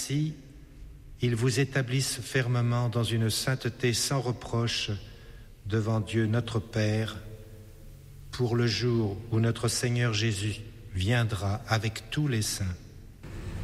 qu'ainsi, il vous établisse fermement dans une sainteté sans reproche devant Dieu notre Père, pour le jour où notre Seigneur Jésus viendra avec tous les saints.